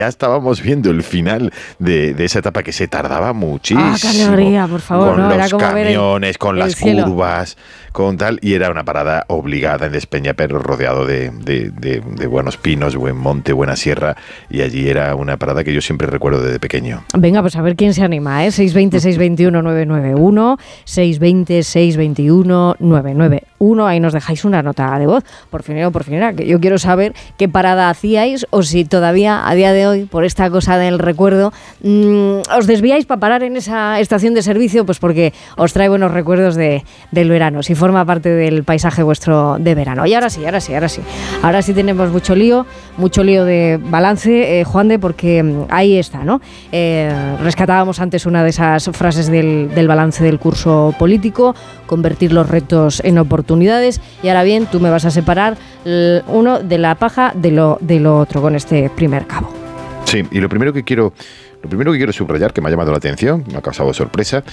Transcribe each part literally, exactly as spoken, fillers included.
ya estábamos viendo el final de, de esa etapa que se tardaba muchísimo. Ah, qué alegría, por favor, con ¿no? los Era como ver camiones, el, con el las cielo. curvas, con tal, y era una parada obligada en Despeñaperros, rodeado de, de, de, de buenos pinos, buen monte, buena sierra, y allí era una parada que yo siempre recuerdo desde pequeño. Venga, pues a ver quién se anima, ¿eh? seis veinte, seis veintiuno, nueve nueve uno, seis veinte, seis veintiuno, nueve nueve uno, ahí nos dejáis una nota de voz, por finero, por finera, que yo quiero saber qué parada hacíais, o si todavía a día de hoy, por esta cosa del recuerdo, mmm, os desviáis para parar en esa estación de servicio, pues porque os trae buenos recuerdos de, del verano, si forma parte del paisaje vuestro de verano. Y ahora sí, ahora sí, ahora sí, ahora sí tenemos mucho lío, mucho lío de balance, eh, Juan de, porque mmm, ahí está, ¿no? Eh, rescatábamos antes una de esas frases del, del balance del curso político, convertir los retos en oportunidades, y ahora bien, tú me vas a separar l- uno de la paja de lo, de lo otro con este primer cabo. Sí, y lo primero que quiero, lo primero que quiero subrayar, que me ha llamado la atención, me ha causado sorpresa,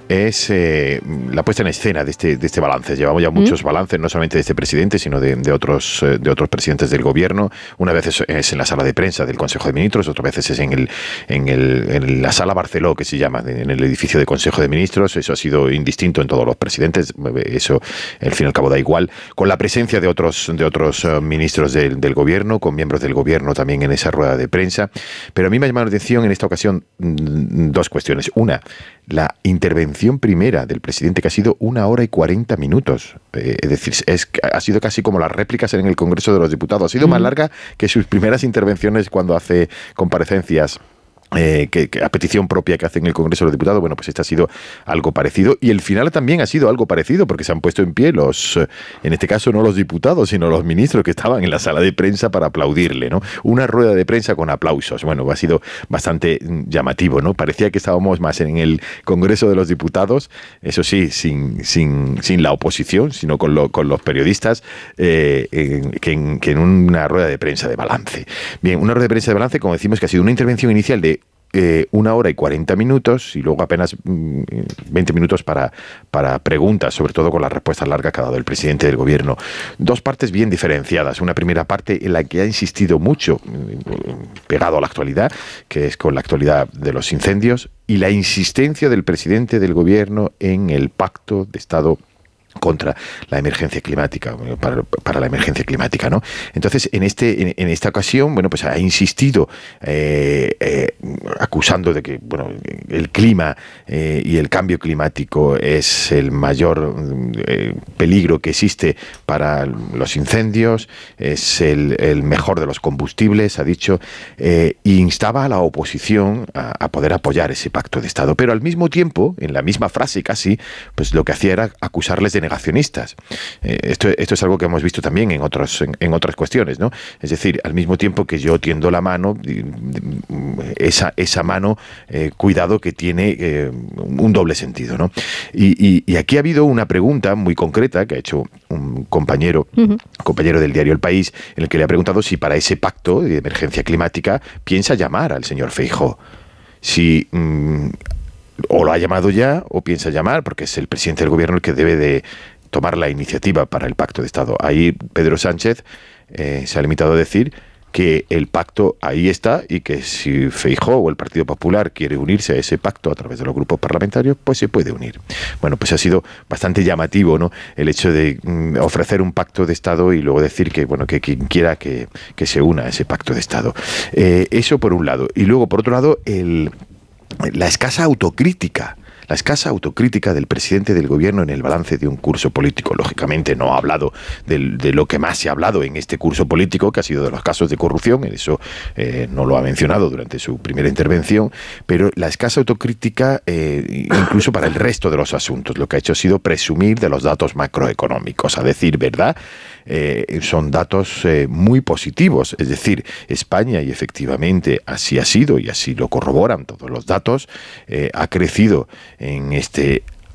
es eh, la puesta en escena de este, de este balance. Llevamos ya muchos ¿Mm? balances, no solamente de este presidente, sino de, de, otros, eh, de otros presidentes del gobierno. Una vez es, es en la sala de prensa del Consejo de Ministros, otras veces es en, el, en, el, en la sala Barceló, que se llama, en el edificio de Consejo de Ministros. Eso ha sido indistinto en todos los presidentes, eso al fin y al cabo da igual. Con la presencia de otros, de otros uh, ministros del, del gobierno, con miembros del gobierno también en esa rueda de prensa. Pero a mí me ha llamado la atención en esta ocasión mm, dos cuestiones. Una, la intervención primera del presidente, que ha sido una hora y cuarenta minutos. Eh, es decir, es, ha sido casi como las réplicas en el Congreso de los Diputados. Ha sido mm. más larga que sus primeras intervenciones cuando hace comparecencias Eh, que, que a petición propia que hacen en el Congreso de los Diputados. Bueno, pues este ha sido algo parecido, y el final también ha sido algo parecido, porque se han puesto en pie los, en este caso no los diputados, sino los ministros que estaban en la sala de prensa para aplaudirle, ¿no? Una rueda de prensa con aplausos. Bueno, ha sido bastante llamativo, ¿no? Parecía que estábamos más en el Congreso de los Diputados, eso sí, sin, sin, sin la oposición, sino con, lo, con los periodistas, eh, en, que, en, que en una rueda de prensa de balance. Bien, una rueda de prensa de balance, como decimos, que ha sido una intervención inicial de Eh, una hora y cuarenta minutos, y luego apenas mm, veinte minutos para, para preguntas, sobre todo con las respuestas largas que ha dado el presidente del gobierno. Dos partes bien diferenciadas. Una primera parte en la que ha insistido mucho, pegado a la actualidad, que es con la actualidad de los incendios, y la insistencia del presidente del gobierno en el pacto de Estado contra la emergencia climática, para, para la emergencia climática, ¿no? Entonces, en este en, en esta ocasión, bueno, pues ha insistido eh, eh, acusando de que, bueno, el clima eh, y el cambio climático es el mayor eh, peligro que existe para los incendios, es el, el mejor de los combustibles, ha dicho, eh, e instaba a la oposición a, a poder apoyar ese pacto de Estado. Pero al mismo tiempo, en la misma frase casi, pues lo que hacía era acusarles de negacionistas. Eh, esto, esto es algo que hemos visto también en, otros, en, en otras cuestiones, ¿no? Es decir, al mismo tiempo que yo tiendo la mano, esa, esa mano, eh, cuidado, que tiene eh, un doble sentido, ¿no? Y, y, y aquí ha habido una pregunta muy concreta que ha hecho un compañero, uh-huh. compañero del diario El País, en el que le ha preguntado si para ese pacto de emergencia climática piensa llamar al señor Feijóo. Si... Mmm, o lo ha llamado ya, o piensa llamar, porque es el presidente del gobierno el que debe de tomar la iniciativa para el pacto de Estado. Ahí Pedro Sánchez eh, se ha limitado a decir que el pacto ahí está, y que si Feijóo o el Partido Popular quiere unirse a ese pacto a través de los grupos parlamentarios, pues se puede unir. Bueno, pues ha sido bastante llamativo, ¿no?, el hecho de mm, ofrecer un pacto de Estado y luego decir que, bueno, que quien quiera que, que se una a ese pacto de Estado. Eh, eso por un lado. Y luego, por otro lado, el... la escasa autocrítica, la escasa autocrítica del presidente del gobierno en el balance de un curso político. Lógicamente no ha hablado de, de lo que más se ha hablado en este curso político, que ha sido de los casos de corrupción, eso eh, no lo ha mencionado durante su primera intervención, pero la escasa autocrítica eh, incluso para el resto de los asuntos. Lo que ha hecho ha sido presumir de los datos macroeconómicos, a decir verdad. Eh, son datos eh, muy positivos, es decir, España, y efectivamente así ha sido y así lo corroboran todos los datos, eh, ha crecido en este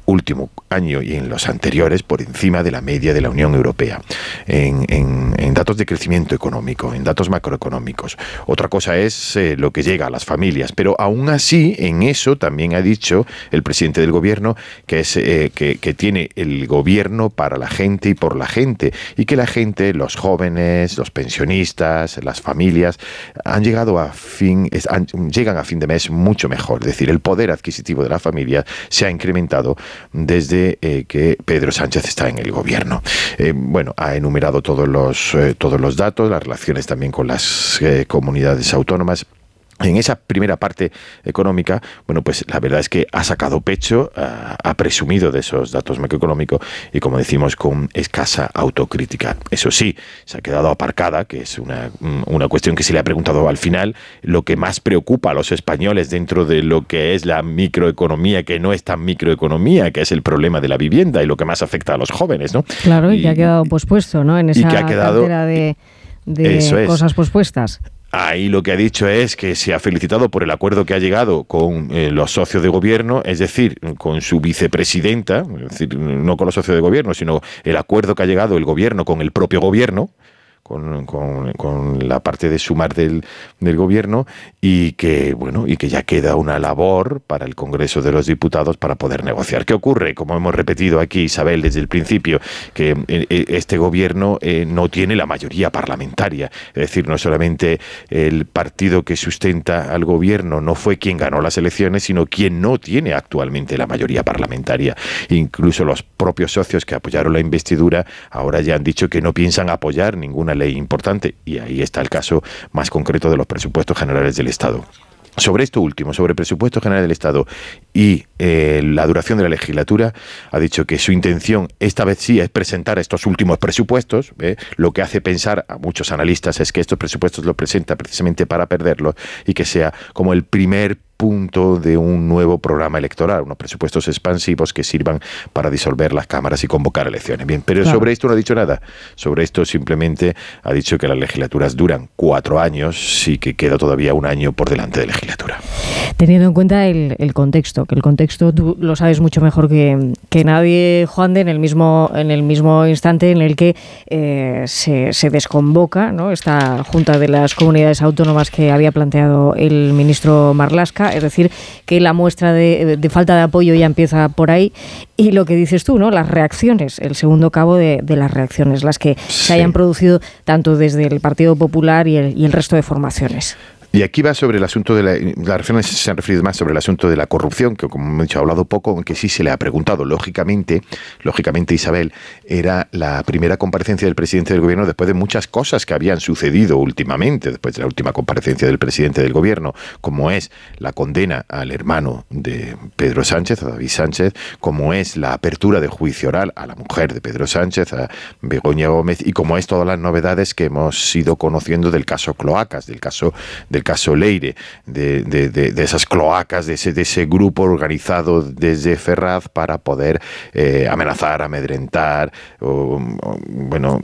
último año y en los anteriores por encima de la media de la Unión Europea en, en, en datos de crecimiento económico, en datos macroeconómicos. Otra cosa es eh, lo que llega a las familias, pero aún así en eso también ha dicho el presidente del gobierno que, es, eh, que, que tiene el gobierno para la gente y por la gente, y que la gente, los jóvenes, los pensionistas, las familias han llegado a fin, han, llegan a fin de mes mucho mejor. Es decir, el poder adquisitivo de la familia se ha incrementado desde eh, que Pedro Sánchez está en el gobierno. Eh, bueno, ha enumerado todos los, eh, todos los datos, las relaciones también con las eh, comunidades autónomas. En esa primera parte económica, bueno, pues la verdad es que ha sacado pecho, ha, ha presumido de esos datos macroeconómicos y, como decimos, con escasa autocrítica. Eso sí, se ha quedado aparcada, que es una, una cuestión que se le ha preguntado al final, lo que más preocupa a los españoles dentro de lo que es la microeconomía, que no es tan microeconomía, que es el problema de la vivienda y lo que más afecta a los jóvenes, ¿no? Claro, y, y que ha quedado pospuesto, ¿no? En esa cartera de, de cosas pospuestas. Ahí lo que ha dicho es que se ha felicitado por el acuerdo que ha llegado con eh, los socios de gobierno, es decir, con su vicepresidenta, es decir, no con los socios de gobierno, sino el acuerdo que ha llegado el gobierno con el propio gobierno, Con, con, con la parte de sumar del, del gobierno, y que bueno y que ya queda una labor para el Congreso de los Diputados para poder negociar. ¿Qué ocurre? Como hemos repetido aquí, Isabel, desde el principio, que eh, este gobierno eh, no tiene la mayoría parlamentaria. Es decir, no solamente el partido que sustenta al gobierno no fue quien ganó las elecciones, sino quien no tiene actualmente la mayoría parlamentaria. Incluso los propios socios que apoyaron la investidura ahora ya han dicho que no piensan apoyar ninguna ley importante, y ahí está el caso más concreto de los presupuestos generales del Estado. Sobre esto último, sobre el presupuesto general del Estado y eh, la duración de la legislatura, ha dicho que su intención esta vez sí es presentar estos últimos presupuestos. ¿eh? Lo que hace pensar a muchos analistas es que estos presupuestos los presenta precisamente para perderlos y que sea como el primer punto de un nuevo programa electoral, unos presupuestos expansivos que sirvan para disolver las cámaras y convocar elecciones. Bien, pero claro, sobre esto no ha dicho nada. Sobre esto simplemente ha dicho que las legislaturas duran cuatro años y que queda todavía un año por delante de legislatura. Teniendo en cuenta el, el contexto, que el contexto tú lo sabes mucho mejor que, que nadie, Juan de, en el mismo, en el mismo instante en el que eh, se, se desconvoca, ¿no?, esta Junta de las Comunidades Autónomas que había planteado el ministro Marlaska. Es decir, que la muestra de, de falta de apoyo ya empieza por ahí. Y lo que dices tú, ¿no?, las reacciones, el segundo cabo de, de las reacciones, las que sí se hayan producido tanto desde el Partido Popular y el, y el resto de formaciones. Y aquí va sobre el asunto de la... Las reflexiones se han referido más sobre el asunto de la corrupción, que como hemos dicho, ha hablado poco, aunque sí se le ha preguntado. Lógicamente, lógicamente, Isabel, era la primera comparecencia del presidente del gobierno después de muchas cosas que habían sucedido últimamente, después de la última comparecencia del presidente del gobierno, como es la condena al hermano de Pedro Sánchez, a David Sánchez, como es la apertura de juicio oral a la mujer de Pedro Sánchez, a Begoña Gómez, y como es todas las novedades que hemos ido conociendo del caso Cloacas, del caso del caso Leire, de, de, de, de esas cloacas, de ese, de ese grupo organizado desde Ferraz para poder eh, amenazar, amedrentar, o, o, bueno,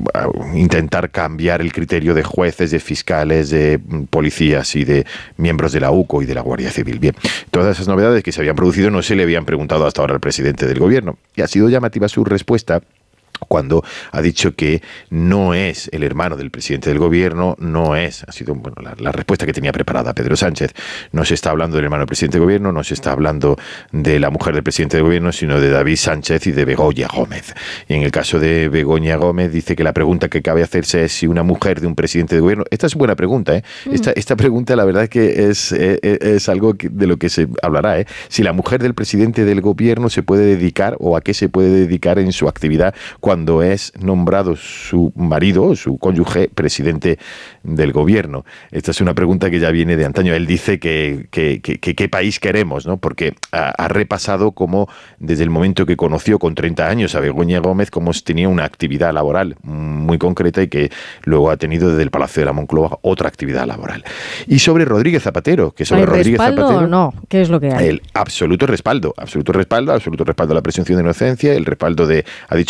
intentar cambiar el criterio de jueces, de fiscales, de policías y de miembros de la U C O y de la Guardia Civil. Bien, todas esas novedades que se habían producido no se le habían preguntado hasta ahora al presidente del gobierno, y ha sido llamativa su respuesta cuando ha dicho que no es el hermano del presidente del gobierno, no es, ha sido bueno, la, la respuesta que tenía preparada Pedro Sánchez. No se está hablando del hermano del presidente del gobierno, no se está hablando de la mujer del presidente del gobierno, sino de David Sánchez y de Begoña Gómez. Y en el caso de Begoña Gómez dice que la pregunta que cabe hacerse es si una mujer de un presidente del gobierno... Esta es buena pregunta, ¿eh? Mm. Esta, esta pregunta la verdad es que es, es, es algo que, de lo que se hablará, ¿eh? Si la mujer del presidente del gobierno se puede dedicar o a qué se puede dedicar en su actividad cuando es nombrado su marido, su cónyuge, presidente del gobierno. Esta es una pregunta que ya viene de antaño. Él dice que qué que, que, que país queremos, ¿no? Porque ha, ha repasado cómo desde el momento que conoció con treinta años a Begoña Gómez, cómo tenía una actividad laboral muy concreta y que luego ha tenido desde el Palacio de la Moncloa otra actividad laboral. Y sobre Rodríguez Zapatero, que sobre ¿Hay Rodríguez respaldo Zapatero, o no? ¿Qué es lo que hay? El absoluto respaldo, absoluto respaldo, absoluto respaldo a la presunción de inocencia, el respaldo de, ha dicho no solamente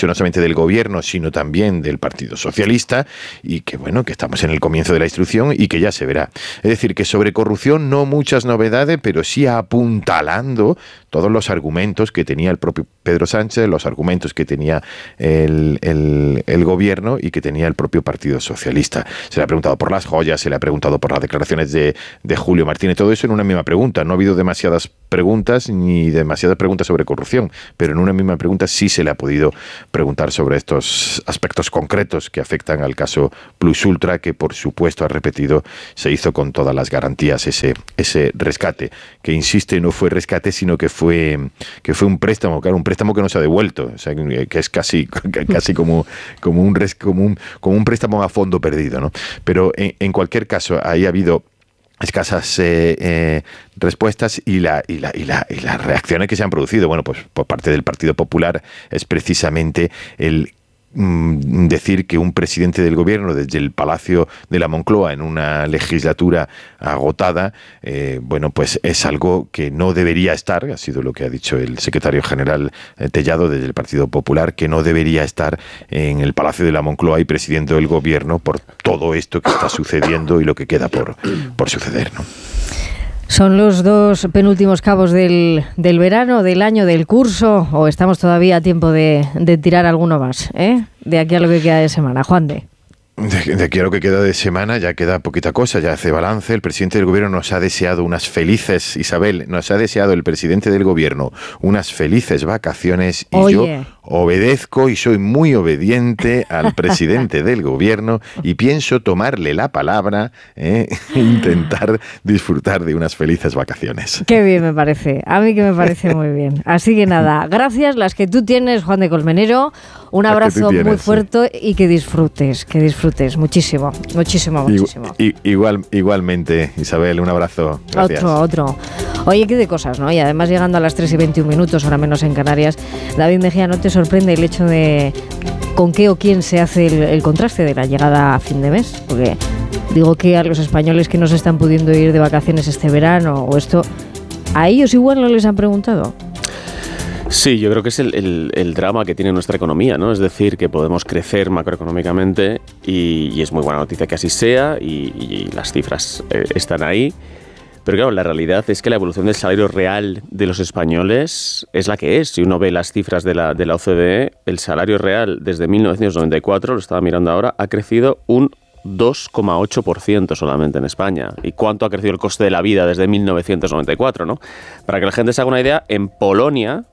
del gobierno, sino también del Partido Socialista, y que bueno, que estamos en el comienzo de la instrucción y que ya se verá. Es decir, que sobre corrupción no muchas novedades, pero sí apuntalando todos los argumentos que tenía el propio Pedro Sánchez, los argumentos que tenía el, el, el gobierno y que tenía el propio Partido Socialista. Se le ha preguntado por las joyas, se le ha preguntado por las declaraciones de, de Julio Martínez, todo eso en una misma pregunta. No ha habido demasiadas preguntas ni demasiadas preguntas sobre corrupción, pero en una misma pregunta sí se le ha podido preguntar sobre estos aspectos concretos que afectan al caso Plus Ultra, que por supuesto, ha repetido, se hizo con todas las garantías ese, ese rescate, que insiste no fue rescate, sino que fue, que fue un préstamo, claro, un préstamo que no se ha devuelto, o sea, que es casi, casi como, como, un, como, un, como un préstamo a fondo perdido, ¿no? Pero en, en cualquier caso, ahí ha habido escasas eh, eh, respuestas y, la, y, la, y, la, y las reacciones que se han producido, bueno, pues por parte del Partido Popular es precisamente el mm, decir que un presidente del gobierno desde el Palacio de la Moncloa en una legislatura agotada, eh, bueno, pues es algo que no debería estar, ha sido lo que ha dicho el secretario general eh, Tellado desde el Partido Popular, que no debería estar en el Palacio de la Moncloa y presidiendo el gobierno por todo esto que está sucediendo y lo que queda por, por suceder, ¿no? ¿Son los dos penúltimos cabos del, del verano, del año, del curso, o estamos todavía a tiempo de, de tirar alguno más, ¿eh? De aquí a lo que queda de semana? Juan de. De, de aquí a lo que queda de semana ya queda poquita cosa, ya hace balance. El presidente del gobierno nos ha deseado unas felices, Isabel, nos ha deseado el presidente del gobierno unas felices vacaciones y Oye. yo obedezco y soy muy obediente al presidente del gobierno y pienso tomarle la palabra eh, e intentar disfrutar de unas felices vacaciones. Qué bien me parece, a mí que me parece muy bien. Así que nada, gracias las que tú tienes, Juan de Colmenero, un abrazo tienes, muy fuerte sí. y que disfrutes, que disfrutes muchísimo, muchísimo, muchísimo. Igual, igual, igualmente, Isabel, un abrazo. Gracias. Otro, otro. Oye, qué de cosas, ¿no? Y además llegando a las tres y veintiún minutos, ahora menos en Canarias, David Mejía, ¿no te sorprende el hecho de con qué o quién se hace el, el contraste de la llegada a fin de mes? Porque digo que a los españoles que no se están pudiendo ir de vacaciones este verano o esto, ¿a ellos igual no les han preguntado? Sí, yo creo que es el, el, el drama que tiene nuestra economía, ¿no? Es decir, que podemos crecer macroeconómicamente y, y es muy buena noticia que así sea y, y las cifras eh, están ahí. Pero claro, la realidad es que la evolución del salario real de los españoles es la que es. Si uno ve las cifras de la, de la O C D E, el salario real desde mil novecientos noventa y cuatro, lo estaba mirando ahora, ha crecido un dos coma ocho por ciento solamente en España. ¿Y cuánto ha crecido el coste de la vida desde mil novecientos noventa y cuatro, ¿no? Para que la gente se haga una idea, en Polonia,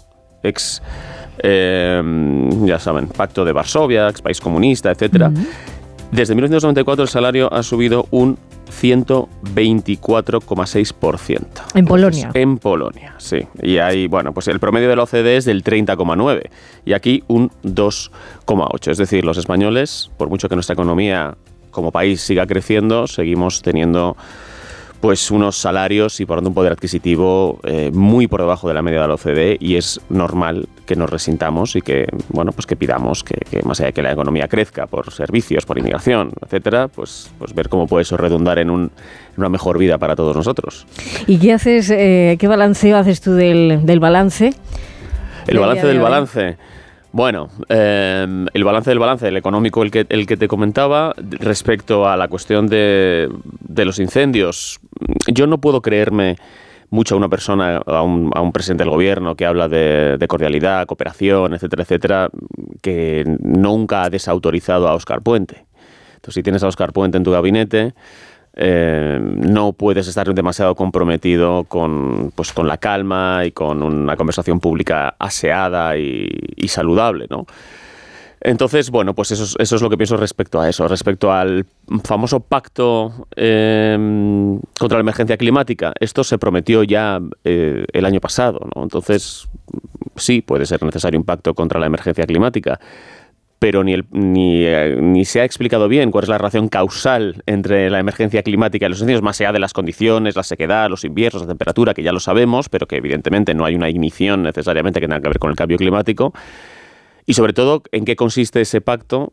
ex, eh, ya saben, Pacto de Varsovia, ex país comunista, etcétera, uh-huh. Desde mil novecientos noventa y cuatro el salario ha subido un ciento veinticuatro coma seis por ciento. En Polonia. Entonces, en Polonia, sí. Y ahí, bueno, pues el promedio de la O C D E es del treinta coma nueve y aquí un dos coma ocho. Es decir, los españoles, por mucho que nuestra economía como país siga creciendo, seguimos teniendo pues unos salarios y por tanto un poder adquisitivo eh, muy por debajo de la media de la O C D E y es normal que nos resintamos y que, bueno, pues que pidamos que, que más allá de que la economía crezca por servicios, por inmigración, etcétera, pues, pues ver cómo puede eso redundar en, un, en una mejor vida para todos nosotros. ¿Y qué haces, eh, qué balanceo haces tú del, del balance? El balance del balance. Bueno, eh, el balance del balance, el económico, el que, el que te comentaba, respecto a la cuestión de, de los incendios, yo no puedo creerme mucho a una persona, a un, a un presidente del gobierno que habla de, de cordialidad, cooperación, etcétera, etcétera, que nunca ha desautorizado a Óscar Puente. Entonces, si tienes a Óscar Puente en tu gabinete, Eh, no puedes estar demasiado comprometido con, pues, con la calma y con una conversación pública aseada y, y saludable, ¿no? Entonces, bueno, pues eso es, eso es lo que pienso respecto a eso. Respecto al famoso pacto eh, contra la emergencia climática, esto se prometió ya eh, el año pasado, ¿no? Entonces, sí, puede ser necesario un pacto contra la emergencia climática, pero ni, el, ni, eh, ni se ha explicado bien cuál es la relación causal entre la emergencia climática y los incendios, más allá de las condiciones, la sequedad, los inviernos, la temperatura, que ya lo sabemos, pero que evidentemente no hay una ignición necesariamente que tenga que ver con el cambio climático. Y sobre todo, ¿en qué consiste ese pacto?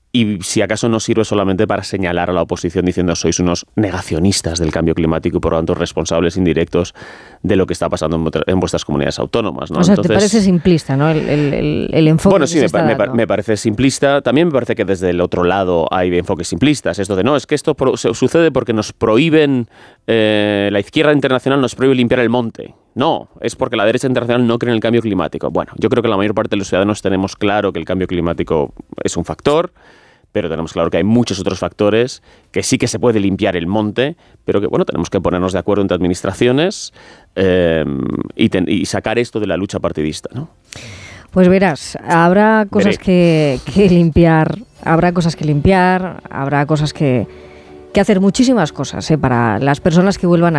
y si acaso no sirve solamente para señalar a la oposición diciendo sois unos negacionistas del cambio climático y por lo tanto responsables indirectos de lo que está pasando en, en vuestras comunidades autónomas, ¿no? O sea, Entonces, ¿te parece simplista, ¿no? El, el, el, el enfoque bueno, que sí, se me, está me, dando. me parece simplista. También me parece que desde el otro lado hay enfoques simplistas. Esto de, no, es que esto pro, se, sucede porque nos prohíben, eh, la izquierda internacional nos prohíbe limpiar el monte. No, es porque la derecha internacional no cree en el cambio climático. Bueno, yo creo que la mayor parte de los ciudadanos tenemos claro que el cambio climático es un factor, pero tenemos claro que hay muchos otros factores, que sí que se puede limpiar el monte, pero que, bueno, tenemos que ponernos de acuerdo entre administraciones eh, y, ten, y sacar esto de la lucha partidista, ¿no? Pues verás, habrá cosas que, que limpiar, habrá cosas que limpiar, habrá cosas que, que hacer, muchísimas cosas, ¿eh? Para las personas que vuelvan a